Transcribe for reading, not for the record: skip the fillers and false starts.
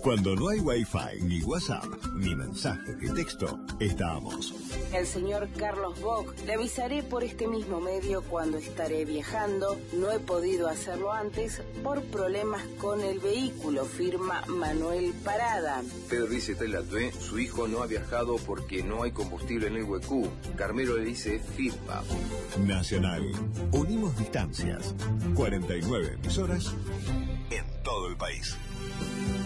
Cuando no hay Wi-Fi, ni WhatsApp, ni mensaje de texto, estamos. El señor Carlos Bock, le avisaré por este mismo medio cuando estaré viajando. No he podido hacerlo antes por problemas con el vehículo, firma Manuel Parada. Pedro dice Telatue, su hijo no ha viajado porque no hay combustible en el Huecú. Carmelo le dice firma. Nacional. Unimos distancias. 49 emisoras en todo el país.